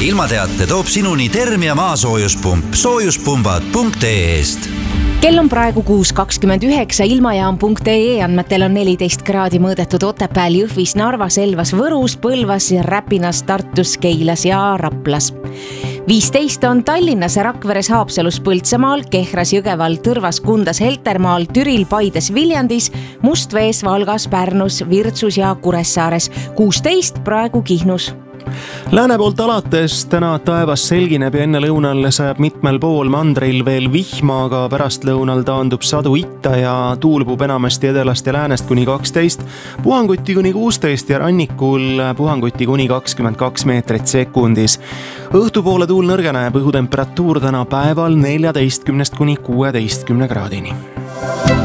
ilmateate toob sinuni Termia maasoojuspump soojuspumbad.ee-st. Kell on praegu 6.29, ilmajaam.ee andmetel on 14 kraadi mõõdetud Otepääl, Jõhvis, Narvas, Elvas, Võrus, Põlvas, Räpinas, Tartus, Keilas ja Raplas. 15 on Tallinnas, Rakveres, Haapsalus, Põltsamaal, Kehras, Jõgeval, Tõrvas, Kundas, Heltermaal, Türil, Paides, Viljandis, Mustvees, Valgas, Pärnus, Virtsus ja Kuressaares. 16 praegu Kihnus. Lääne poolt alates täna taevas selgineb ja enne lõunal sajab mitmel pool, mandril veel vihma, aga pärast lõunal taandub sadu itta ja tuul puhub enamasti edelast ja läänest kuni 12, puhanguti kuni 16 ja rannikul puhanguti kuni 22 meetrit sekundis. Õhtupoole tuul nõrgeneb, õhutemperatuur täna päeval 14 kuni 16 kraadini.